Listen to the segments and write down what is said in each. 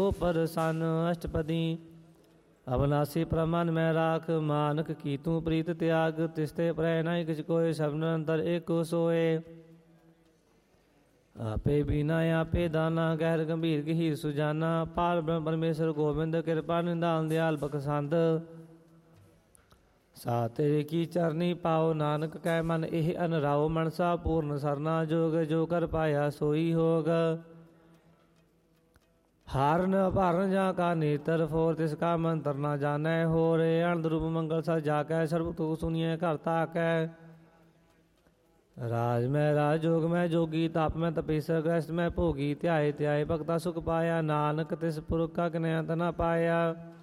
प्रसन्न अष्टपदी। अविनाशी प्रमन में राख मानक की तू प्रीत त्याग। तिस्ते प्रय नहीं किछ कोय सब निरंतर एको सोए। आपे बीना आपे दाना गहर गंभीर गहीर सुजाना। पाल ब्रह्म परमेश्वर गोविंद कृपा निदान दयाल बखसंद। सा तेरे की चरनी पाओ नानक कै मन एह अनराओ। मनसा पूर्ण सरना जोग जो कर पाया सोई होग। हारन भारन जा का नेत्र फोर तिसका मंत्र न जानै हो रे। अनंद रूप मंगल सा जाकै सर्व तू सुनिए घर ताकै। राज में राज जोग में जोगी ताप में तपेसर ग्रस्त में भोगी। ध्याय ध्याय भगता सुख पाया नानक तिस पुरख का किन्या अंत न पाया।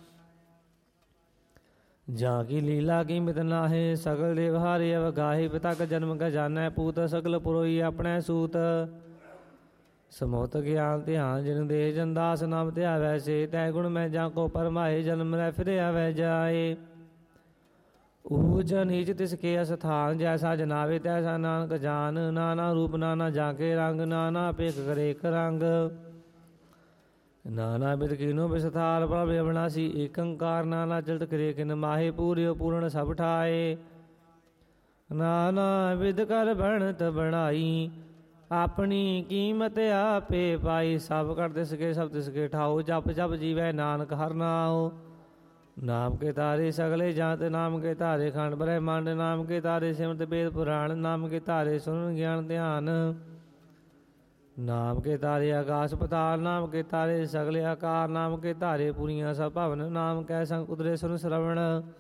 जहाँ की लीला की मित नाहे सगल देवहारी अवगाही। पिता का जन्म का जानै पूत सगल पुरोई अपने सूत। समोत ज्ञान ध्यान जिन दे जनदास नाम ध्यावै से। तै गुण में जा को परमाए जन्म रै फिर आवे जाए। ऊच नीच तिसके अस्थान जैसा जनावे तैसा नानक जान। नाना रूप नाना जाके रंग नाना पेख करे एक रंग। नाना बिद कीनो विस्तार प्रभ अविनाशी एकंकार। नाना चलत करे किन माहे पूर्य पूर्ण सब ठाए। नाना विद कर बनत बनाई अपनी कीमत आपे पाई। सब कर तिसके सब तिसके ठाओ। जप जप जीवै नानक हर नाओ। नाम के तारे सगले जात नाम के तारे खंड ब्रह्मांड। नाम के तारे सिमरत वेद पुराण। नाम के तारे सुन ज्ञान ध्यान। नाम के तारे आकाश पताल। नाम के तारे सगले आकार। नाम के तारे पुरियां सब भवन। नाम कै संग उदरे सुन श्रवण।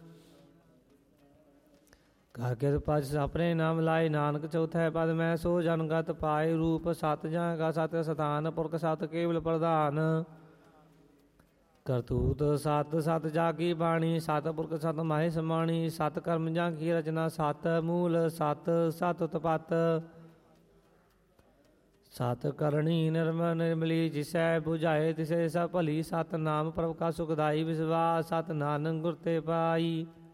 कर कृपा अपने नाम लाए नानक चौथे पद में सो जनगत पाए। रूप सत जा का सत स्थान पुरख सत केवल प्रधान। करतूत सत सत जाकी बाणी। सत पुरख सत माहे समाणी। सत कर्म जा की रचना सत मूल सत सत उत्पत। सत करणी निर्मल निर्मली जिसै बुझाए तिसे सब भली। सत नाम प्रभ का सुखदाई विश्वास। सत नानक गुर ते पाई।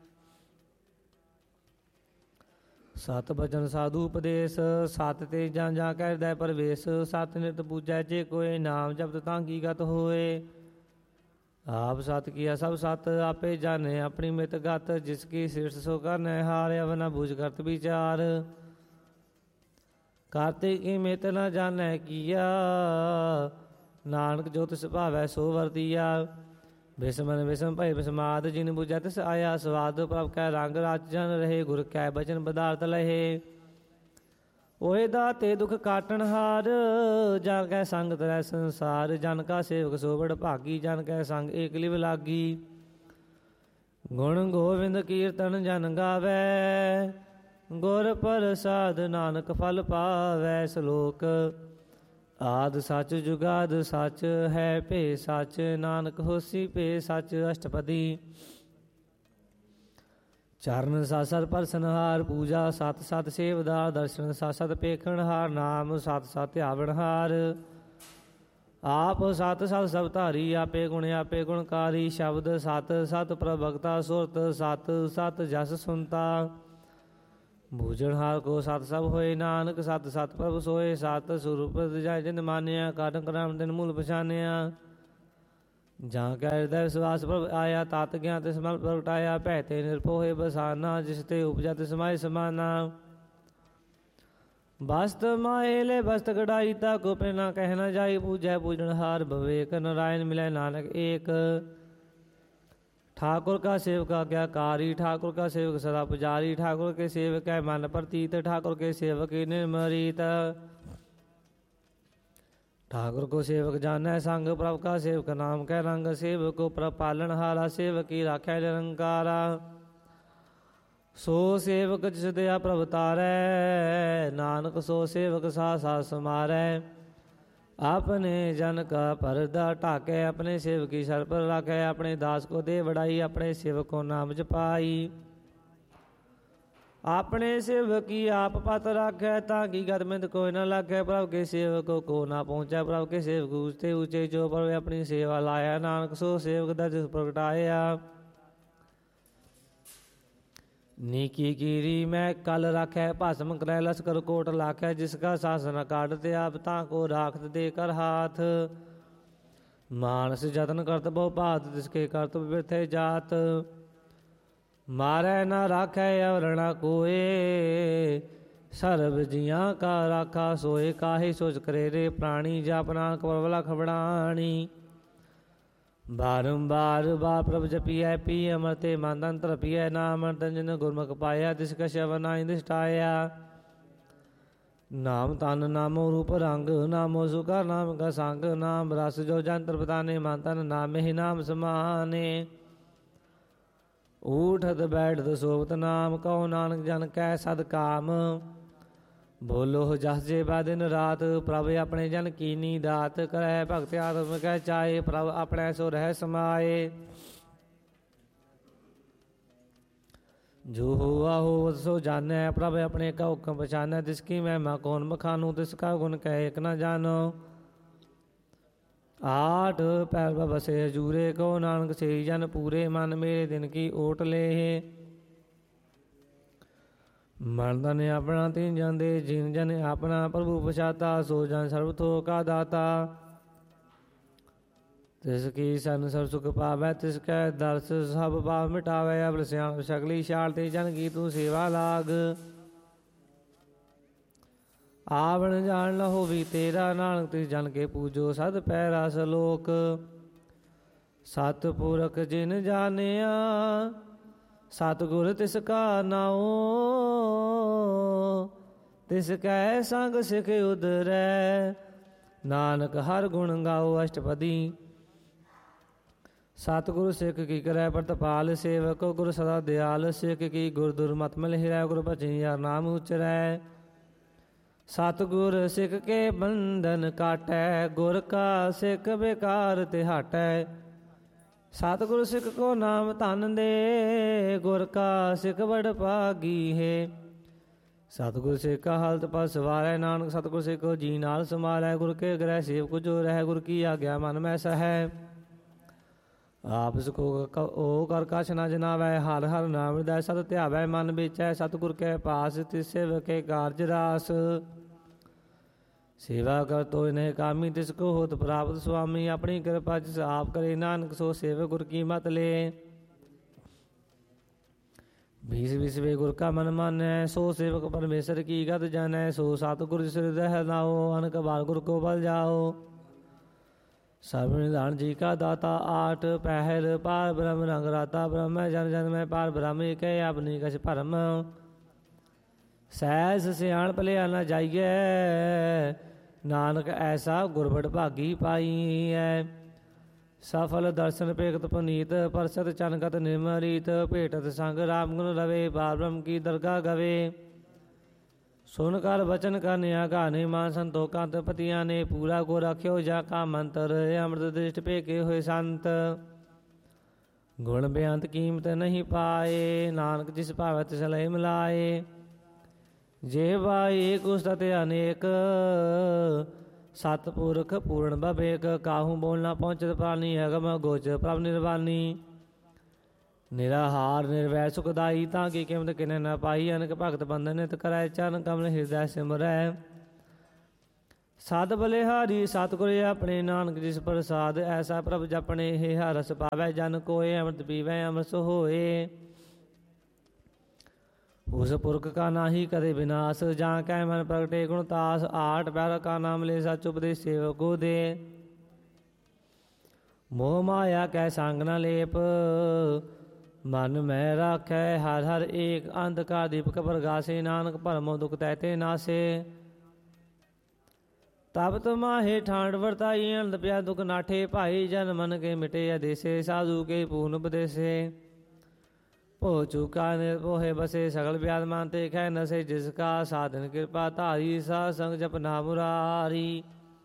सत बचन साधु उपदेश। सत ते जा जा कै हृदय प्रवेश। सत नित पूजै जे कोय नाम जपत तां की गत होए। आप सत किया सब सत आपे जाने अपनी मित गत। जिसकी शीर्ष सो करने हार अवना बुझ करत विचार। कार्तिक की मित न जानै किया नानक जो तिस भावै सो वरतिया। विषमन विषम भय विषमाद जिन बुझै तिस आया स्वाद। प्रभ कै रंग राजन रहे गुर कै बचन पदार्थ लहे। ओए दाते दुख काटन हार जन कै संग तरै संसार। जन का सेवक सो बड़ भागी जन कै संग एक लिव लागी। गुण गोविंद कीर्तन जन गावै गुर प्रसाद नानक फल पावै। श्लोक आद सच जुगाद सच है पे सच। नानक होसी पे सच अष्टपदी। चरण सासत परसनहार पूजा सत सत सेवदार। दर्शन सासत पेखणहार नाम सत सत आवणहार। आप सत सत सब धारी आपे गुणकारी। शब्द सत सत प्रभगता सुरत सत सत जस सुनता। बूझणहार को सत सब होए नानक सत सत प्रभ सोए। सत स्वरूप जाय जिन मानिया कारण कराम दिन मूल पछानिया। जहाँ कै हृदय विश्वास प्रभ आया तात ज्ञान तिस मन प्रगटाया। भैते निरभोए बसाना जिसते उपजा तिस माय समाना। बस्त माए ले बस्त गढ़ाई ताको प्रेरणा कहना जाई। पूजै पूजनहार भवेक नारायण मिलै नानक एक। ठाकुर का सेवक आज्ञाकारी। ठाकुर का सेवक सदा पुजारी। ठाकुर के सेवक है मन प्रतीत। ठाकुर के सेवक निर्मरीत। ठाकुर को सेवक जानै संग प्रभ का सेवक नाम कै रंग। सेवक को प्रभ पालन हारा सेवक की राखै निरंकारा। सो सेवक जिस दया प्रभ तारै नानक सो सेवक सा सा समारै। अपने जन का पर्दा ढाकै अपने सेवक की सर पर राखै। अपने दास को दे बढ़ाई अपने सेवक को नाम जपाई। अपने सेवक की आप पत राखै ताकि गदमिंद कोई न लागे। प्रभु के सेवक को ना पहुँचा प्रभु के सेवक ऊंचे ऊंचे। जो प्रभु अपनी सेवा लाया नानक सो सेवक दर्ज प्रगटाया। नीकी कीरी मैं कल राखै भस्म करै लश्कर कोट लाखै। जिसका शासन काटते आप ताको राखत दे कर हाथ। ਮਾਨਸ ਜਤਨ ਕਰਤ ਬਹੁ ਭਾਤ ਤਿਸਕੇ ਕਰਤ ਬਿਰਥੇ ਜਾਤ ਮਾਰੈ ਨਾ ਰਾਖੈ ਅਵਰਣਾ ਕੋਏ ਸਰਬ ਜੀਆਂ ਕਾ ਰਾਖਾ ਸੋਏ ਕਾਹੇ ਸੋਚ ਕਰੇ ਰੇ ਪ੍ਰਾਣੀ ਜਪ ਨਾਨਕ ਵਰਵਲਾ ਖਬੜਾਣੀ ਬਾਰੰਬਾਰ ਬਾਰ ਪ੍ਰਭ ਜਪੀਐ ਪੀ ਅਮਰਤੇ ਮਨ ਅੰਤਰ ਪੀਐ ਨਾਮ ਅੰਜਨ ਗੁਰਮੁਖ ਪਾਇਆ ਤਿਸ ਕਾ ਸ਼ਵਨ ਆਇ ਦਿਸ਼ਟਾਇਆ ਨਾਮ ਤਨ ਨਾਮੋ ਰੂਪ ਰੰਗ ਨਾਮੋ ਸੁਖਾ ਨਾਮ ਕਾ ਸੰਗ ਨਾਮ ਰਸ ਜੋ ਜੰਤਰ ਪਤਾਨੇ ਮਨ ਤਨ ਨਾਮੇ ਹੀ ਨਾਮ ਸਮਾਨੇ ਊਠਤ ਬੈਠਤ ਸੋਵਤ ਨਾਮ ਕਉ ਨਾਨਕ ਜਨ ਕੈ ਸਦ ਕਾਮ ਬੋਲੋ ਜਸ ਜੇ ਬਾ ਦਿਨ ਰਾਤ ਪ੍ਰਭ ਆਪਣੇ ਜਨ ਕੀਨੀ ਦਾਤ ਕਰੈ ਭਗਤ ਆਤਮ ਕੈ ਚਾਏ ਪ੍ਰਭ ਆਪਣੇ ਸੋ ਰਹਿ ਸਮਾਏ ਜੋ ਹੋਆ ਹੋ ਸੋ ਜਾਣੈ ਪ੍ਰਭ ਆਪਣੇ ਕਾ ਹੁਕਮ ਪਛਾਨੈ ਤਿਸ ਕੀ ਮਹਿਮਾ ਕੌਣ ਬਖਾਨੂ ਤਿਸ ਕਾ ਗੁਣ ਕਹਿ ਇਕ ਨ ਜਾਨੋ ਆਠ ਪੈਰ ਬਸੇ ਹਜੂਰੇ ਕੋ ਨਾਨਕ ਸੇ ਜਨ ਪੂਰੇ ਮਨ ਮੇਰੇ ਦਿਨ ਕੀ ਓਟ ਲੇ ਮਨ ਤਨ ਆਪਣਾ ਤਿਨ ਜਾਂਦੇ ਜਿਨ ਜਨ ਆਪਣਾ ਪ੍ਰਭੂ ਪਛਾਤਾ ਸੋ ਜਨ ਸਰਬ ਤੋ ਕਾ ਦਾਤਾ ਤਿਸ ਕੀ ਸਨ ਸਰ ਸੁਖ ਪਾਵੈ ਤਿਸ ਕੈ ਦਰਸ ਸਭ ਪਾਪ ਮਿਟਾਵੈ ਅਬਲ ਸਿਆਣ ਸਕਲੀ ਛਾਲ ਤੇ ਜਨ ਕੀ ਤੂੰ ਸੇਵਾ ਲਾਗ ਆਵਣ ਜਾਣ ਲਹੋ ਵੀ ਤੇਰਾ ਨਾਨਕ ਤਿਸ ਜਨ ਕੇ ਪੂਜੋ ਸਦ ਪੈਰਾ ਸਲੋਕ ਸਤ ਪੁਰਖ ਜਿਨ ਜਾਣਿਆ ਸਤਿਗੁਰ ਤਿਸ ਕਾ ਨਾਉ ਤਿਸ ਕੈ ਸੰਗ ਸਿਖ ਉਦਰੈ ਨਾਨਕ ਹਰ ਗੁਣ ਗਾਓ ਅਸ਼ਟਪਦੀ ਸਤਿਗੁਰ ਸਿੱਖ ਕੀ ਕਰੈ ਪ੍ਰਤਪਾਲ ਸੇਵਕ ਗੁਰ ਸਦਾ ਦਿਆਲ ਸਿੱਖ ਕੀ ਗੁਰ ਦੁਰਮਤਿ ਮਿਲ ਹਿਰੈ ਗੁਰ ਭਜਨ ਯਾਰ ਨਾਮ ਉਚਰੈ ਸਤਿਗੁਰ ਸਿੱਖ ਕੇ ਬੰਧਨ ਕਾਟੈ ਗੁਰ ਕਾ ਸਿੱਖ ਬੇਕਾਰ ਤੇ ਹਟੈ ਸਤਿਗੁਰ ਸਿੱਖ ਕੋ ਨਾਮ ਧਨ ਦੇ ਗੁਰ ਕਾ ਸਿੱਖ ਬੜ ਭਾਗੀ ਹੈ ਸਤਿਗੁਰ ਸਿੱਖ ਕਾ ਹਾਲਤ ਪਰ ਸਵਾਰੈ ਨਾਨਕ ਸਤਿਗੁਰ ਸਿੱਖ ਕੋ ਜੀ ਨਾਲ ਸਮਾਰੈ ਗੁਰ ਕੇ ਗ੍ਰਹਿ ਸੇਵਕ ਜੋ ਰਹਿ ਗੁਰ ਕੀ ਆਗਿਆ ਮਨ ਮੈਂ ਸਹੈ ਆਪ ਸਕੋ ਓ ਕਰ ਕਛ ਨ ਜਨਾਵੈ ਹਰ ਹਰ ਨਾਮ ਹਿਰਦੈ ਸਤ ਧਿਆਵੈ ਮਨ ਵਿਚੈ ਸਤਿਗੁਰ ਕੈ ਪਾਸ ਤਿਸ ਸੇਵਕ ਕੇ ਕਾਰਜ ਰਾਸ ਸੇਵਾ ਕਰ ਤੋਇ ਨਹਿ ਕਾਮੀ ਤਿਸ ਕੋ ਹੋਤ ਪ੍ਰਾਪਤ ਸੁਆਮੀ ਆਪਣੀ ਕਿਰਪਾ ਜਿਸ ਆਪ ਕਰੇ ਨਾਨਕ ਸੋ ਸੇਵਕ ਗੁਰ ਕੀ ਮਤ ਲੇ ਬੀਸ ਵਿਸਵੇ ਗੁਰ ਕਾ ਮਨ ਮਾਨੈ ਸੋ ਸੇਵਕ ਪਰਮੇਸ਼ਰ ਕੀ ਗਤ ਜਾਣੈ ਸੋ ਸਤਿਗੁਰ ਜਿਸ ਹਿਰਦੈ ਨਾਉ ਅਨਕ ਬਾਰ ਗੁਰ ਕੋ ਬਲ ਜਾਓ ਸਰਬ ਨਿਧਾਨ ਜੀ ਕਾ ਦਾਤਾ ਆਠ ਪਹਿਰ ਪਾਰ ਬ੍ਰਹਮ ਰੰਗ ਰਾਤਾ ਬ੍ਰਹਮ ਜਨ ਜਨ ਮੈਂ ਪਾਰ ਬ੍ਰਹਮ ਏਕੈ ਆਪਣੀ ਕਛ ਭਰਮ ਸਹਿਜ ਸਿਆਣ ਭਲਿਆ ਨਾ ਜਾਈਐ ਨਾਨਕ ਐਸਾ ਗੁਰਬੜ ਭਾਗੀ ਪਾਈਐ ਸਫਲ ਦਰਸ਼ਨ ਭੇਖਤ ਪੁਨੀਤ ਪਰਸਤ ਚਨਗਤ ਨਿਰਮਰੀਤ ਭੇਟਤ ਸੰਗ ਰਾਮ ਗੁਣ ਰਵੇ ਬਾਰ ਬ੍ਰਹਮ ਕੀ ਦਰਗਾ ਗਵੇ ਸੁਨ ਕਰ ਬਚਨ ਕਰਨਿਆ ਗਾਨੇ ਮਾਨ ਸੰਤੋਖਾਂ ਪਤੀਆਂ ਨੇ ਪੂਰਾ ਕੋ ਰੱਖਿਓ ਜਾ ਕਾ ਮੰਤਰ ਅੰਮ੍ਰਿਤ ਦ੍ਰਿਸ਼ਟ ਭੇਕੇ ਹੋਏ ਸੰਤ ਗੁਣ ਬੇਅੰਤ ਕੀਮਤ ਨਹੀਂ ਪਾਏ ਨਾਨਕ ਜਿਸ ਭਾਵੈ ਤਿਸ ਲਹਿ ਮਿਲਾਏ ਜੇ ਬਾਈ ਕੁਸਤ ਅਨੇਕ ਸਤਿਪੁਰਖ ਪੂਰਨ ਬਵੇਕ ਕਾਹੂ ਬੋਲ ਨਾ ਪਹੁੰਚਤ ਪ੍ਰਾਨੀ ਅਗਮ ਗੋਚ ਪ੍ਰਭ ਨਿਰਵਾਨੀ ਨਿਰਾਹਾਰ ਨਿਰਵੈ ਸੁਖਦਾਈ ਤਾਂ ਕੀ ਕਿਮਤ ਕਿਨੇ ਨ ਪਾਈ ਅਨਕ ਭਗਤ ਬੰਧਨ ਨਿਤ ਕਰੈ ਚਰਨ ਕਮਲ ਹਿਰਦੈ ਸਿਮਰੈ ਸਦ ਬਲਿਹਾਰੀ ਸਤਿਗੁਰ ਆਪਣੇ ਨਾਨਕ ਜਿਸ ਪ੍ਰਸਾਦ ਐਸਾ ਪ੍ਰਭ ਜਪਣੇ ਇਹ ਹਰਸ ਪਾਵੈ ਜਨ ਕੋਏ ਅੰਮ੍ਰਿਤ ਪੀਵੈ ਅੰਮ੍ਰਿਤ ਹੋਏ ਉਸ ਪੁਰਖ ਕਾ ਨਾਹੀ ਕਦੇ ਵਿਨਾਸ਼ ਜਾਂ ਕੈ ਮਨ ਪ੍ਰਗਟੇ ਗੁਣ ਤਾਸ ਆਠ ਪੈਰ ਕਾ ਨਾਮ ਲੈ ਸਚ ਉਪਦੇਸ਼ ਸੇਵਕੋ ਦੇ ਮੋਹ ਮਾਇਆ ਕੈ ਸੰਗ ਨ ਲੇਪ ਮਨ ਮੈਂ ਰਾਖੈ ਹਰ ਹਰ ਏਕ ਅੰਧਕਾਰ ਦੀਪਕ ਪ੍ਰਗਾਸੇ ਨਾਨਕ ਭਰਮੋ ਦੁਖ ਤੈਤੇ ਨਾਸੇ ਤਬ ਤਮਾਹੇ ਠਾਂਡ ਵਰਤਾਈ ਅਨੰਦ ਪਿਆ ਦੁਖ ਨਾਠੇ ਭਾਈ ਜਨ ਮਨ ਕੇ ਮਿਟੇ ਅਦੇਸੇ ਸਾਧੂ ਕੇ ਪੂਰਨ ਉਪਦੇਸੇ ਭੋ ਚੁਕਾ ਨਿਰਭੋਹੇ ਬਸੇ ਸਗਲ ਵਿਆਦ ਮਾਨਤੇ ਖੈ ਨਸੇ ਜਿਸ ਕਾ ਸਾਧਨ ਕਿਰਪਾ ਧਾਰੀ ਸਾ ਸੰਗ ਜਪ ਨਾਮ ਮੁਰਾਰੀ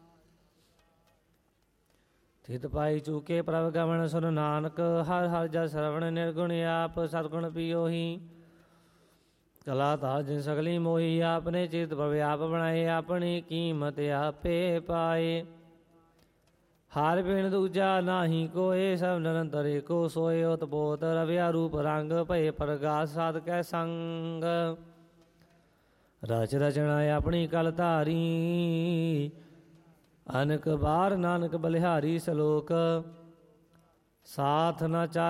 ਥਿਤ ਪਾਈ ਚੂਕੇ ਪ੍ਰਭ ਗਵਣ ਸੁਨ ਨਾਨਕ ਹਰ ਹਰ ਜਸ ਸਰਵਣ ਨਿਰਗੁਣ ਆਪ ਸਤਗੁਣ ਪੀਓਹੀ ਕਲਾ ਧਾਰ ਜਿਨ ਸਗਲੀ ਮੋਹੀ ਆਪਨੇ ਚਿਤ ਪ੍ਰਭ ਆਪ ਬਣਾਏ ਆਪਣੀ ਕੀਮਤ ਆਪੇ ਪਾਏ ਹਰ ਬਿਨ ਦੂਜਾ ਨਾਹੀ ਕੋਏ ਸਭ ਨਿਰੰਤਰ ਏਕੋ ਸੋਏ ਉਤ ਬੋਤ ਰਵਿਆ ਰੂਪ ਰੰਗ ਭਏ ਪ੍ਰਗਾਸ ਸਾਧ ਕੈ ਸੰਗ ਰਚ ਰਚਣਾ ਆਪਣੀ ਕਲ ਧਾਰੀ ਅਨਕ ਬਾਰ ਨਾਨਕ ਬਲਿਹਾਰੀ ਸਲੋਕ ਸਾਥ ਨਾ ਚਾ